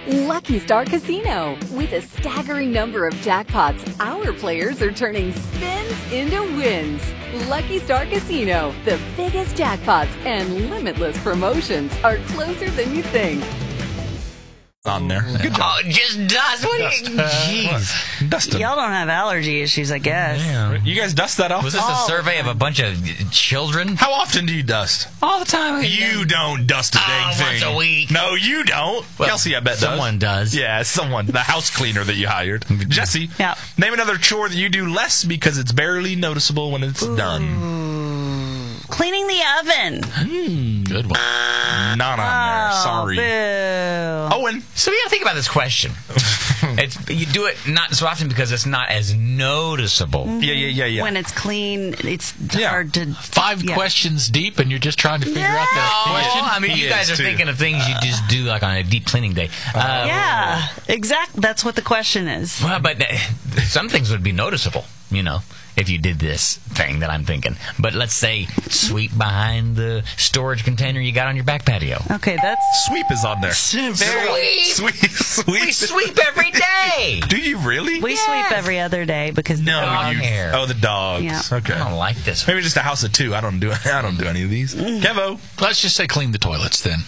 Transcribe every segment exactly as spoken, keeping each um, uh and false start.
Lucky Star Casino. With a staggering number of jackpots, our players are turning spins into wins. Lucky Star Casino, the biggest jackpots and limitless promotions are closer than you think. On there. Good job. Oh, just dust. What Dust. do you, jeez. Dust them. Y'all don't have allergy issues, I guess. Yeah. You guys dust that off? Was this a survey of a bunch of children? How often do you dust? All the time. You don't dust a dang Oh, thing. once a week. No, you don't. Well, Kelsey, I bet someone does. Yeah, someone. The house cleaner that you hired. Jesse, Yeah. name another chore that you do less because it's barely noticeable when it's done. Cleaning the oven. Mm, Good one. not on there. Sorry. Oh, boo. Owen. So you got to think about this question. It's you do it not so often because it's not as noticeable. Yeah, yeah, yeah, yeah. When it's clean, it's Yeah. hard to... Five yeah. questions deep, and you're just trying to figure out the Oh, question? I mean, He you is, guys are too. thinking of things you just do like on a deep cleaning day. Uh, Yeah, exactly. That's what the question is. Well, but uh, some things would be noticeable, you know, if you did this thing that I'm thinking. But let's say sweep behind the storage container you got on your back patio. Okay, that's... Sweep is on there. Very Sweep. Sweep. We sweep every day. Do you really? We Yes. sweep every other day because... No, Dog you. hair. Oh, the dogs. Yeah. Okay. I don't like this. Maybe just a house of two. I don't do. I don't do any of these. Kevo. Let's just say clean the toilets then.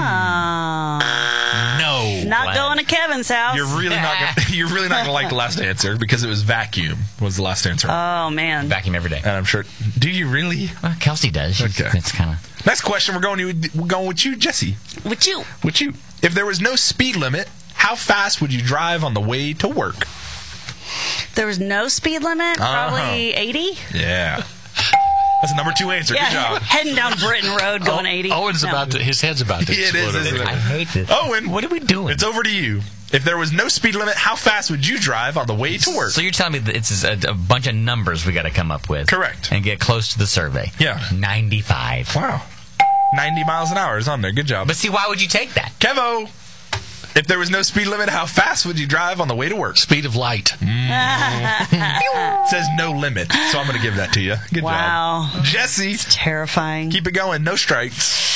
Ah. No. Not Glad. going to Kevin's house. You're really not. Gonna, you're really not gonna like the last answer because it was vacuum. Was the last answer, Oh, man. Vacuum every day. and I'm sure. Do you really? Well, Kelsey does. She's, Okay. It's kind of. Next question. We're going. To, we're going with you, Jesse. With you. With you. If there was no speed limit, how fast would you drive on the way to work? There was no speed limit, Uh-huh. probably eighty. Yeah. That's a number two answer. Good job. Heading down Britain Road going Oh, eighty. Owen's No. about to, his head's about to It is, explode. isn't over it? there. I hate this. Owen, What are we doing? it's over to you. If there was no speed limit, how fast would you drive on the way to work? So you're telling me that it's a, a bunch of numbers we got to come up with. Correct. And get close to the survey. Yeah. ninety-five. Wow. ninety miles an hour is on there. Good job. But see, why would you take that? Kevo, if there was no speed limit, how fast would you drive on the way to work? Speed of light. It says no limit, so I'm going to give that to you. Good Wow. job. Jesse, Terrifying. keep it going. No strikes.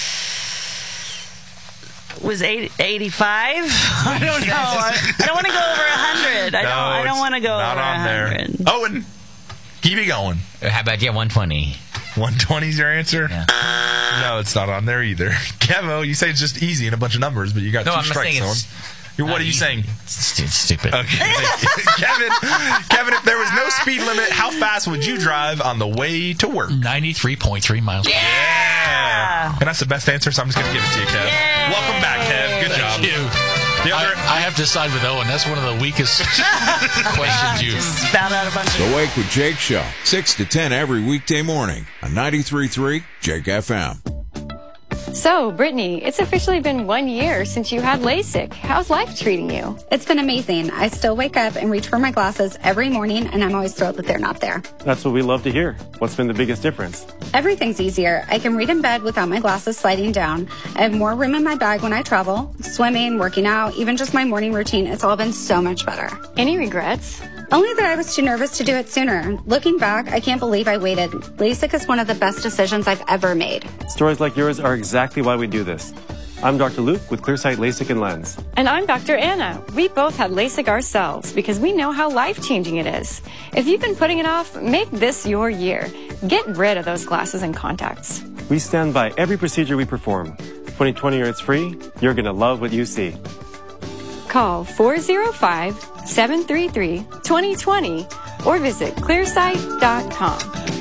Was eighty, eighty-five? I don't know. I, I don't want to go over one hundred. I No, don't, I don't it's want to go not over on there. one hundred. Owen, keep it going. Uh, How about, yeah, one twenty? one twenty is your answer? Yeah. No, it's not on there either. Kevo, you say it's just easy and a bunch of numbers, but you got No, two I'm not strikes saying on. it's You're- What not are you easy. saying? It's, it's stupid. Okay. Kevin, Kevin, if there was no speed limit, how fast would you drive on the way to work? ninety-three point three miles. Yeah. And that's the best answer, so I'm just going to give it to you, Kev. Yay. Welcome back, Kev. Good job. Thank you. The I, other, I have to side with Owen. That's one of the weakest questions you. Spout out a bunch of... The Wake with Jake Show, six to ten every weekday morning on ninety-three point three Jake F M. So, Brittany, it's officially been one year since you had LASIK. How's life treating you? It's been amazing. I still wake up and reach for my glasses every morning, and I'm always thrilled that they're not there. That's what we love to hear. What's been the biggest difference? Everything's easier. I can read in bed without my glasses sliding down. I have more room in my bag when I travel. Swimming, working out, even just my morning routine, it's all been so much better. Any regrets? Only that I was too nervous to do it sooner. Looking back, I can't believe I waited. LASIK is one of the best decisions I've ever made. Stories like yours are exactly why we do this. I'm Doctor Luke with Clearsight LASIK and Lens. And I'm Doctor Anna. We both had LASIK ourselves because we know how life-changing it is. If you've been putting it off, make this your year. Get rid of those glasses and contacts. We stand by every procedure we perform. twenty twenty or it's free, you're going to love what you see. Call four oh five, seven three three, two oh two oh or visit clearsight dot com.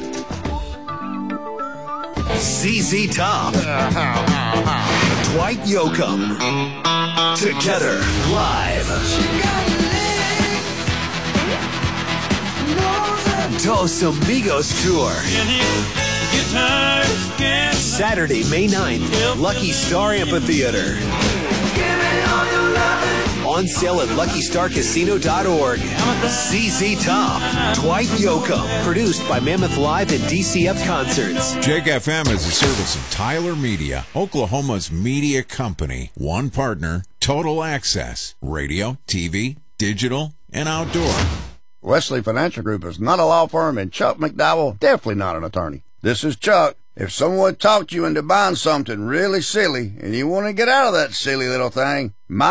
Z Z Top. Dwight Yoakam. Together, live. Dos Amigos Tour. Saturday, May ninth, Lucky Star Amphitheater. On sale at lucky star casino dot org. Z Z Top. Dwight Yoakam. Produced by Mammoth Live and D C F Concerts. Jake F M is a service of Tyler Media, Oklahoma's media company. One partner, total access, radio, T V, digital, and outdoor. Wesley Financial Group is not a law firm, and Chuck McDowell definitely not an attorney. This is Chuck. If someone talked you into buying something really silly and you want to get out of that silly little thing, my